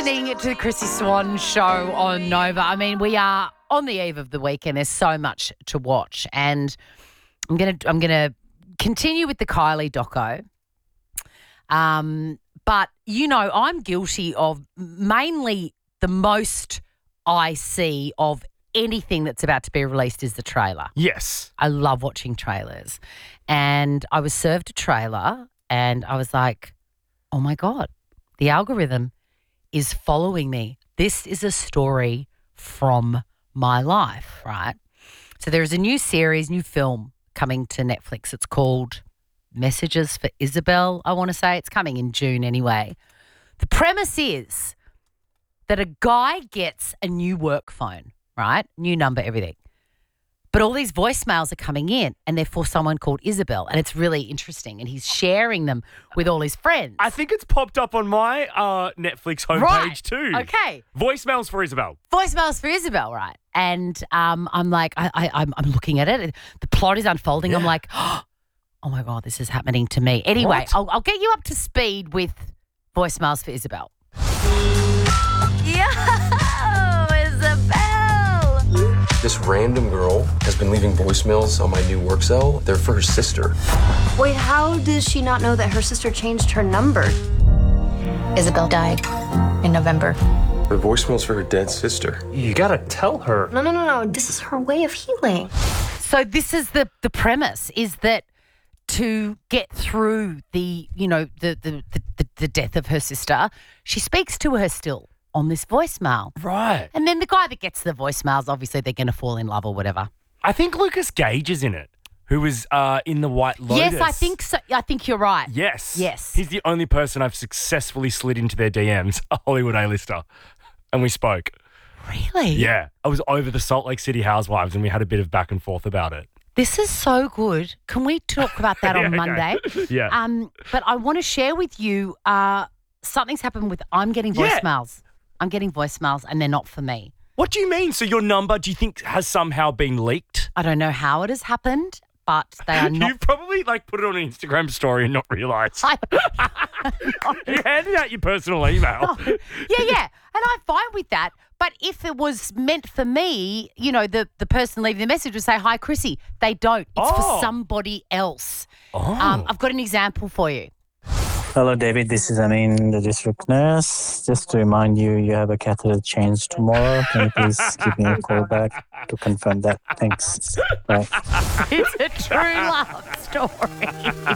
listening to the Chrissy Swan show on Nova. I mean, we are on the eve of the weekend. There's so much to watch, and I'm gonna continue with the Kylie doco. But I'm guilty of mainly the most I see of anything that's about to be released is the trailer. Yes. I love watching trailers, and I was served a trailer, and I was like, oh my God, the algorithm is following me. This is a story from my life, right? So there is a new series, new film coming to Netflix. It's called Messages for Isabel, I want to say. It's coming in June anyway. The premise is that a guy gets a new work phone, right? New number, everything. But all these voicemails are coming in, and they're for someone called Isabel, and it's really interesting, and he's sharing them with all his friends. I think it's popped up on my Netflix homepage too. Okay. Voicemails for Isabel. Voicemails for Isabel, right? And I'm like, I'm looking at it. The plot is unfolding. Yeah. I'm like, oh my God, this is happening to me. Anyway, I'll get you up to speed with Voicemails for Isabel. Yo, Isabel! This random girl has been leaving voicemails on my new work cell. They're for her sister. Wait, how does she not know that her sister changed her number? Isabel died in November. The voicemail's for her dead sister. You gotta tell her. No. This is her way of healing. So this is the premise, is that to get through the death of her sister, she speaks to her still on this voicemail. Right. And then the guy that gets the voicemails, obviously they're going to fall in love or whatever. I think Lucas Gage is in it, who was in The White Lotus. Yes, I think so. I think you're right. Yes. Yes. He's the only person I've successfully slid into their DMs, a Hollywood A-lister, and we spoke. Really? Yeah. I was over the Salt Lake City Housewives, and we had a bit of back and forth about it. This is so good. Can we talk about that on Monday? Yeah. But I want to share with you something's happened with I'm getting voicemails. I'm getting voicemails and they're not for me. What do you mean? So your number, do you think, has somehow been leaked? I don't know how it has happened, but they are not. You probably put it on an Instagram story and not realise. You handed out your personal email. Yeah. And I'm fine with that. But if it was meant for me, the person leaving the message would say, hi, Chrissy. They don't. It's for somebody else. I've got an example for you. Hello, David. This is Amin, the district nurse. Just to remind you, you have a catheter change tomorrow. Can you please give me a call back to confirm that? Thanks. Bye. It's a true love story.